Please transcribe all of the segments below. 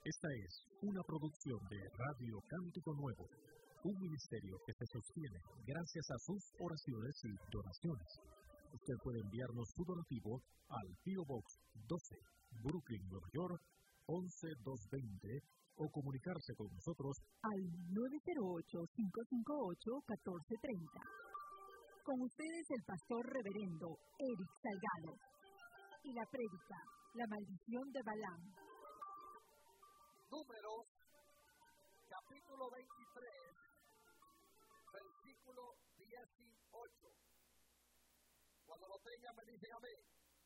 Esta es una producción de Radio Cántico Nuevo, un ministerio que se sostiene gracias a sus oraciones y donaciones. Usted puede enviarnos su donativo al P.O. Box 12, Brooklyn, Nueva York, 11220, o comunicarse con nosotros al 908-558-1430. Con ustedes el pastor reverendo Eric Salgado y la prédica, La maldición de Balaam. Números, capítulo 23, versículo 18. Cuando lo tenga me dice amén.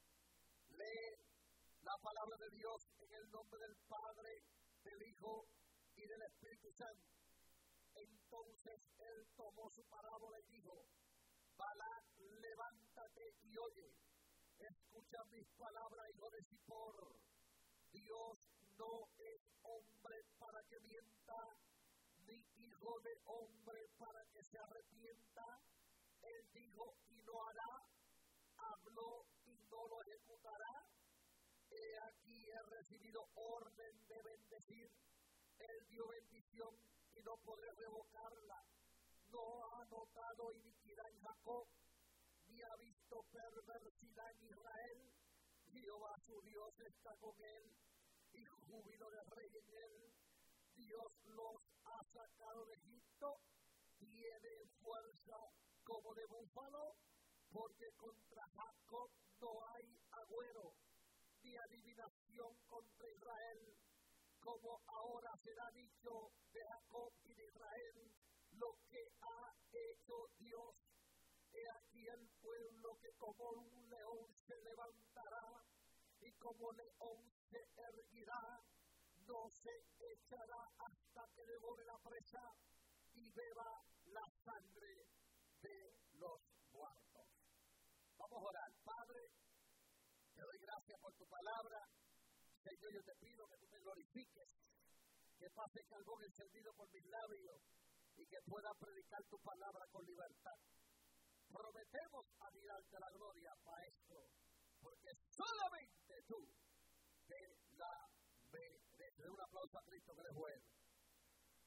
Lee la palabra de Dios en el nombre del Padre, del Hijo y del Espíritu Santo. Entonces él tomó su parábola y dijo: Balac, levántate y oye. Escucha mis palabras, hijo de Zippor. Dios no es hombre para que mienta, ni hijo de hombre para que se arrepienta. Él dijo y no hará, habló y no lo ejecutará. He aquí he recibido orden de bendecir. Él dio bendición y no podré revocarla. No ha notado iniquidad en Jacob, ni ha visto perversidad en Israel. Jehová su Dios está con él, y júbilo de rey en él. Dios los ha sacado de Egipto, tiene fuerza como de búfalo, porque contra Jacob no hay agüero, ni adivinación contra Israel, como ahora será dicho de Jacob y de Israel, lo que ha hecho Dios. He aquí el pueblo que como un león se levantará, y como león se erguirá, no se echará hasta que devore la presa y beba la sangre de los muertos. Vamos a orar. Padre, te doy gracias por tu palabra. Señor, yo te pido que tú me glorifiques, que pase carbón encendido por mis labios y que pueda predicar tu palabra con libertad. Prometemos a darte la gloria, Maestro, porque solamente tú te la mereces. Un aplauso a Cristo que le es bueno.